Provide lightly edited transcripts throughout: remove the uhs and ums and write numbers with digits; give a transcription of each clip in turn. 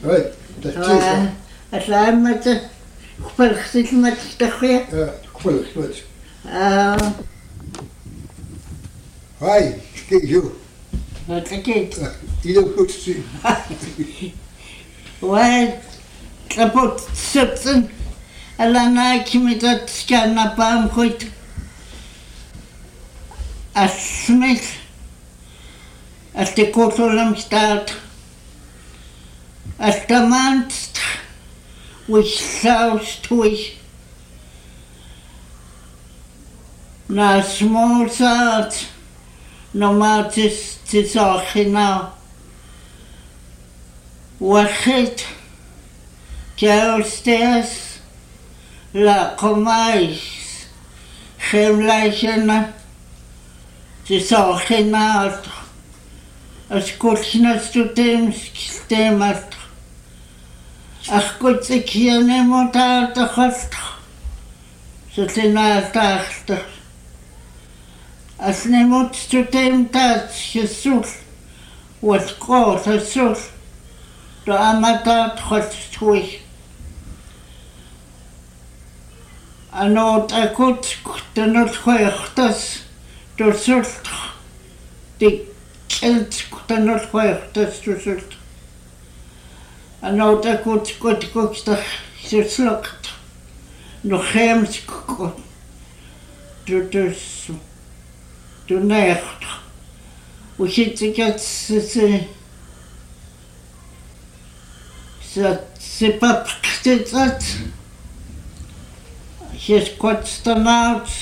Right, that's Aslamat kupalxilmat takhya. Kupalxilmat. Hi, kijk zo. Wat het? Ieder goed zien. Waar kapot zitten. Alana met dat scanapam goed. Asmet. Als de kotolam staat. Als de maand which south twist. Na small south. No matter تساخنا واحد كاوستيس لا قمايس خملايشنا تساخنا اسكولشنا ستيمات اخكوت سكياني موتات خلط ستنا تاخت أسنموت ستمتات شسول والقوت السول تو أمتات خلطوي أنوت أكوت كتنوت خويختس تو سلط دي كنت كتنوت خويختس تو سلط أنوت أكوت كتكوكتخ سلقت نخيمت كوت تو du nächt och hittar jetzt så papaktet att jag kostar ut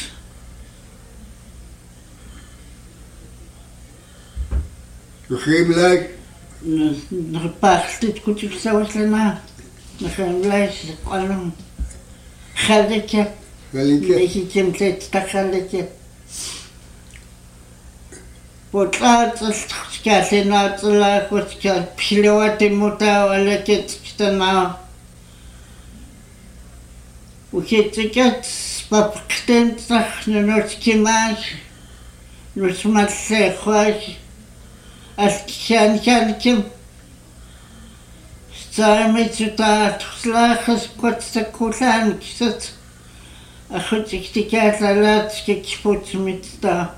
Du geemlijk? Nog pakket kunt ik zo slaan. Nog een lijstje kwam. Galletje. Beetje template galletje. Potlaat skasinaat la koska pilawati muta wala kitstana. Ukitkat papakten tak noskimash. Nusmat se khwash. As kan kim. Starmit ta tslachs kotsa kulan kisat. Akhut tikat la skikput mit ta.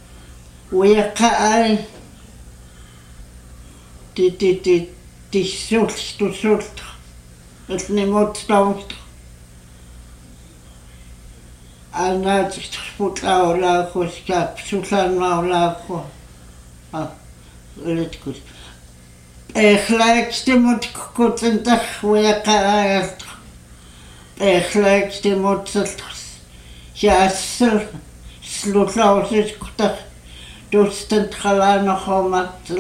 ويقع تي سلط نموت طوت أنا تخبط أولا خوشكاب سلطان أولا خو لتكوس إخلاك تموت كوتنتخ ويقع إخلاك تموت سلطس ياسر سلطاوسس كتخ دوستن خلا نخومت